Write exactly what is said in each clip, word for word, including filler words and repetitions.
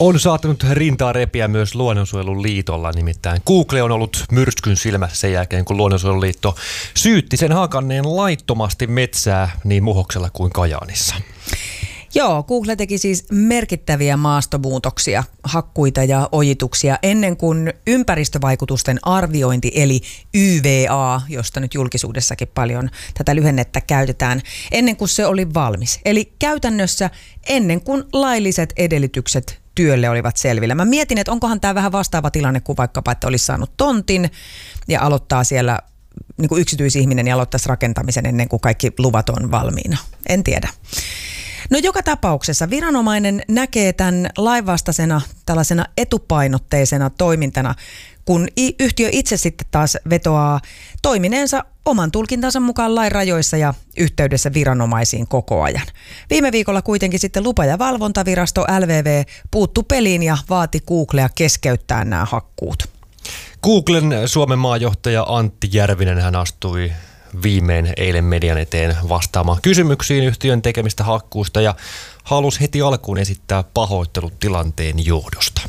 On saattanut rintaa repiä myös Luonnonsuojeluliitolla, nimittäin Google on ollut myrskyn silmässä sen jälkeen, kun Luonnonsuojeluliitto syytti sen hakanneen laittomasti metsää niin Muhoksella kuin Kajaanissa. Joo, Google teki siis merkittäviä maastomuutoksia, hakkuita ja ojituksia ennen kuin ympäristövaikutusten arviointi eli Y V A, josta nyt julkisuudessakin paljon tätä lyhennettä käytetään, ennen kuin se oli valmis. Eli käytännössä ennen kuin lailliset edellytykset työlle olivat selvillä. Mä mietin, että onkohan tämä vähän vastaava tilanne kuin vaikkapa, että olisi saanut tontin ja aloittaa siellä niin kuin yksityisihminen ja aloittaisi rakentamisen ennen kuin kaikki luvat on valmiina. En tiedä. No joka tapauksessa viranomainen näkee tämän lainvastaisena tällaisena etupainotteisena toimintana, kun yhtiö itse sitten taas vetoaa toimineensa oman tulkintansa mukaan lain rajoissa ja yhteydessä viranomaisiin koko ajan. Viime viikolla kuitenkin sitten lupa- ja valvontavirasto L V V puuttui peliin ja vaati Googlea keskeyttää nämä hakkuut. Googlen Suomen maajohtaja Antti Järvinen hän astui viimein eilen median eteen vastaamaan kysymyksiin yhtiön tekemistä hakkuusta ja halusi heti alkuun esittää pahoittelut tilanteen johdosta.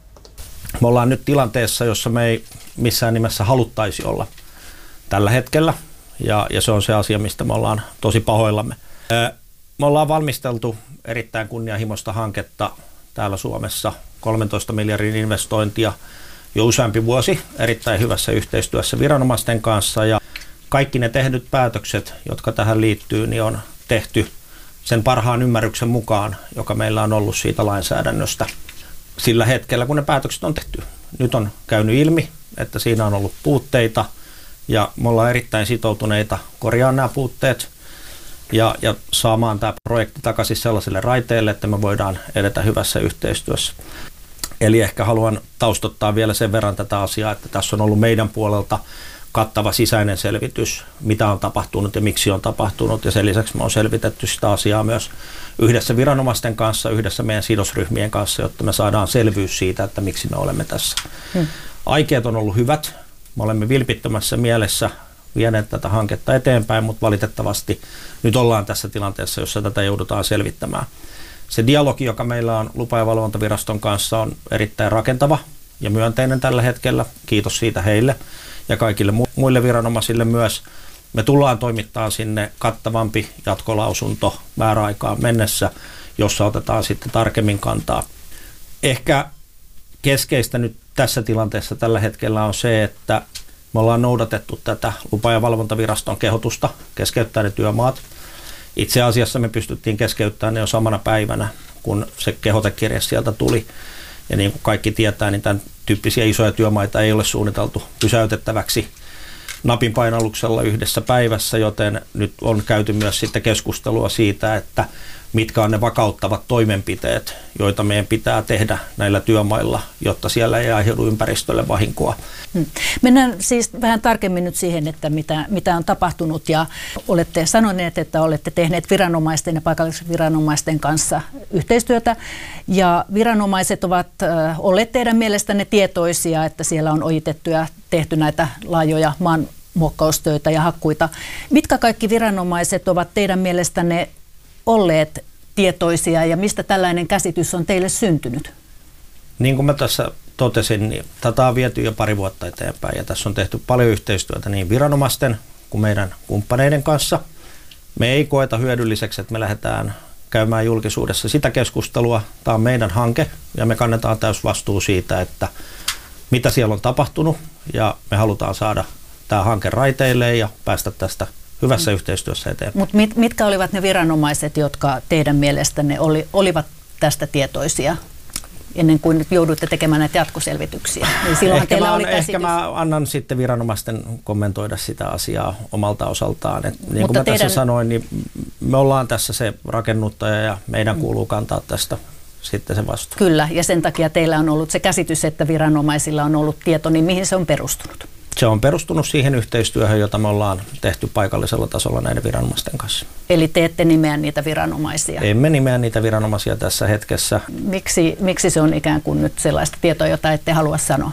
Me ollaan nyt tilanteessa, jossa me ei missään nimessä haluttaisi olla tällä hetkellä ja, ja se on se asia, mistä me ollaan tosi pahoillamme. Me ollaan valmisteltu erittäin kunnianhimoista hanketta täällä Suomessa, kolmentoista miljardin investointia jo useampi vuosi erittäin hyvässä yhteistyössä viranomaisten kanssa ja kaikki ne tehdyt päätökset, jotka tähän liittyy, niin on tehty sen parhaan ymmärryksen mukaan, joka meillä on ollut siitä lainsäädännöstä sillä hetkellä, kun ne päätökset on tehty. Nyt on käynyt ilmi, että siinä on ollut puutteita ja me ollaan erittäin sitoutuneita korjaamaan nämä puutteet ja, ja saamaan tämä projekti takaisin sellaiselle raiteelle, että me voidaan edetä hyvässä yhteistyössä. Eli ehkä haluan taustottaa vielä sen verran tätä asiaa, että tässä on ollut meidän puolelta kattava sisäinen selvitys, mitä on tapahtunut ja miksi on tapahtunut. Ja sen lisäksi me on selvitetty sitä asiaa myös yhdessä viranomaisten kanssa, yhdessä meidän sidosryhmien kanssa, jotta me saadaan selvyys siitä, että miksi me olemme tässä. Hmm. Aikeet on ollut hyvät. Me olemme vilpittömässä mielessä vieneet tätä hanketta eteenpäin, mutta valitettavasti nyt ollaan tässä tilanteessa, jossa tätä joudutaan selvittämään. Se dialogi, joka meillä on lupa- ja valvontaviraston kanssa, on erittäin rakentava ja myönteinen tällä hetkellä. Kiitos siitä heille ja kaikille muille viranomaisille myös. Me tullaan toimittamaan sinne kattavampi jatkolausunto määräaikaan mennessä, jossa otetaan sitten tarkemmin kantaa. Ehkä keskeistä nyt tässä tilanteessa tällä hetkellä on se, että me ollaan noudatettu tätä lupa- ja valvontaviraston kehotusta keskeyttää ne työmaat. Itse asiassa me pystyttiin keskeyttämään ne jo samana päivänä, kun se kehotekirja sieltä tuli. Ja niin kuin kaikki tietää, niin tämän tyyppisiä isoja työmaita ei ole suunniteltu pysäytettäväksi napin painalluksella yhdessä päivässä, joten nyt on käyty myös sitten keskustelua siitä, että mitkä on ne vakauttavat toimenpiteet, joita meidän pitää tehdä näillä työmailla, jotta siellä ei aiheudu ympäristölle vahinkoa. Mennään siis vähän tarkemmin nyt siihen, että mitä, mitä on tapahtunut ja olette sanoneet, että olette tehneet viranomaisten ja paikallisten viranomaisten kanssa yhteistyötä ja viranomaiset ovat äh, olleet teidän mielestänne tietoisia, että siellä on ojitettu ja tehty näitä laajoja maanmuokkaustöitä ja hakkuita. Mitkä kaikki viranomaiset ovat teidän mielestänne olleet tietoisia ja mistä tällainen käsitys on teille syntynyt? Niin kuin mä tässä totesin, niin tätä on viety jo pari vuotta eteenpäin ja tässä on tehty paljon yhteistyötä niin viranomaisten kuin meidän kumppaneiden kanssa. Me ei koeta hyödylliseksi, että me lähdetään käymään julkisuudessa sitä keskustelua. Tämä on meidän hanke ja me kannetaan täys vastuu siitä, että mitä siellä on tapahtunut ja me halutaan saada tämä hanke raiteilleen ja päästä tästä hyvässä mm. yhteistyössä eteenpäin. Mutta mit, mitkä olivat ne viranomaiset, jotka teidän mielestänne oli, olivat tästä tietoisia ennen kuin nyt jouduitte tekemään näitä jatkoselvityksiä? Niin silloin ehkä, teillä mä, oli ehkä mä annan sitten viranomaisten kommentoida sitä asiaa omalta osaltaan. Et niin kuin mä teidän... tässä sanoin, niin me ollaan tässä se rakennuttaja ja meidän kuuluu kantaa tästä sitten se vastuu. Kyllä, ja sen takia teillä on ollut se käsitys, että viranomaisilla on ollut tieto, niin mihin se on perustunut? Se on perustunut siihen yhteistyöhön, jota me ollaan tehty paikallisella tasolla näiden viranomaisten kanssa. Eli te ette nimeä niitä viranomaisia? Emme nimeä niitä viranomaisia tässä hetkessä. Miksi, miksi se on ikään kuin nyt sellaista tietoa, jota ette halua sanoa?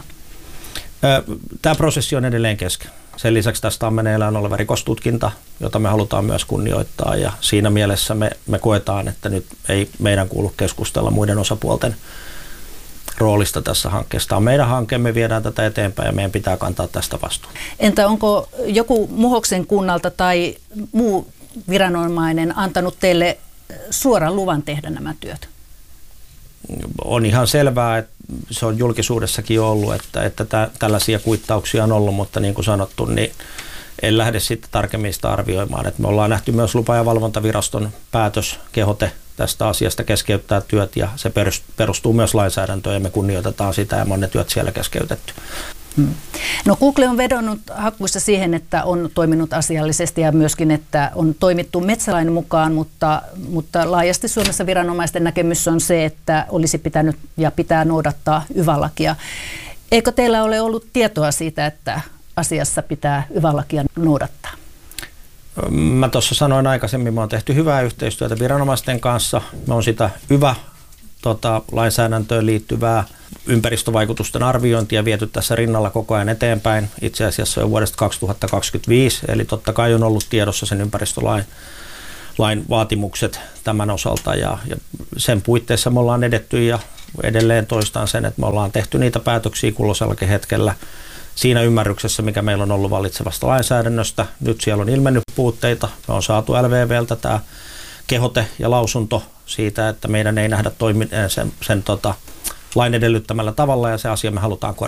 Tämä prosessi on edelleen kesken. Sen lisäksi tästä on meneillään oleva rikostutkinta, jota me halutaan myös kunnioittaa. Ja siinä mielessä me, me koetaan, että nyt ei meidän kuulu keskustella muiden osapuolten roolista tässä hankkeessa. Tämä on meidän hanke, me viedään tätä eteenpäin ja meidän pitää kantaa tästä vastuun. Entä onko joku Muhoksen kunnalta tai muu viranomainen antanut teille suoran luvan tehdä nämä työt? On ihan selvää, että se on julkisuudessakin ollut, että, että tä, tällaisia kuittauksia on ollut, mutta niin kuin sanottu, niin en lähde sitten tarkemmin sitä arvioimaan. Että me ollaan nähty myös lupa- ja valvontaviraston päätös, kehote tästä asiasta keskeyttää työt ja se perustuu myös lainsäädäntöön ja me kunnioitetaan sitä ja monet työt siellä keskeytetty. Hmm. No Google on vedonnut hakkuissa siihen, että on toiminut asiallisesti ja myöskin, että on toimittu metsälain mukaan, mutta, mutta laajasti Suomessa viranomaisten näkemys on se, että olisi pitänyt ja pitää noudattaa yva-lakia. Eikö teillä ole ollut tietoa siitä, että asiassa pitää yva-lakia noudattaa? Mä tuossa sanoin aikaisemmin, me on tehty hyvää yhteistyötä viranomaisten kanssa. Me on sitä yva tota, lainsäädäntöön liittyvää ympäristövaikutusten arviointia viety tässä rinnalla koko ajan eteenpäin. Itse asiassa jo vuodesta kaksituhattakaksikymmentäviisi, eli totta kai on ollut tiedossa sen ympäristölain lain vaatimukset tämän osalta ja, ja sen puitteissa me ollaan edetty ja edelleen toistaan sen, että me ollaan tehty niitä päätöksiä kulloisellakin hetkellä siinä ymmärryksessä, mikä meillä on ollut vallitsevasta lainsäädännöstä. Nyt siellä on ilmennyt puutteita. Me on saatu L V V:ltä tämä kehote ja lausunto siitä, että meidän ei nähdä toimineen sen, sen tota, lain edellyttämällä tavalla ja se asia me halutaan korjata.